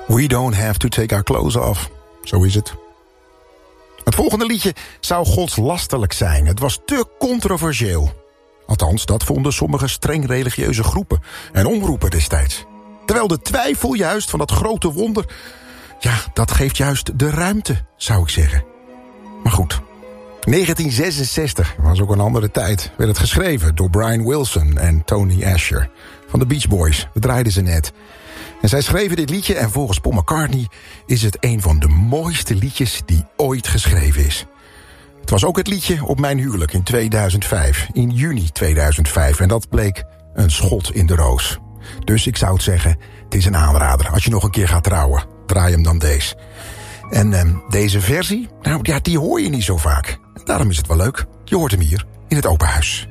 We don't have to take our clothes off. Zo is het. Het volgende liedje zou godslastelijk zijn. Het was te controversieel. Althans, dat vonden sommige streng religieuze groepen en omroepen destijds. Terwijl de twijfel juist van dat grote wonder... ja, dat geeft juist de ruimte, zou ik zeggen. Maar goed, 1966, was ook een andere tijd... werd het geschreven door Brian Wilson en Tony Asher van de Beach Boys. We draaiden ze net. En zij schreven dit liedje en volgens Paul McCartney... is het een van de mooiste liedjes die ooit geschreven is. Het was ook het liedje op mijn huwelijk in 2005, in juni 2005. En dat bleek een schot in de roos. Dus ik zou het zeggen, het is een aanrader. Als je nog een keer gaat trouwen, draai hem dan deze. En deze versie, nou ja, die hoor je niet zo vaak. Daarom is het wel leuk. Je hoort hem hier in het open huis.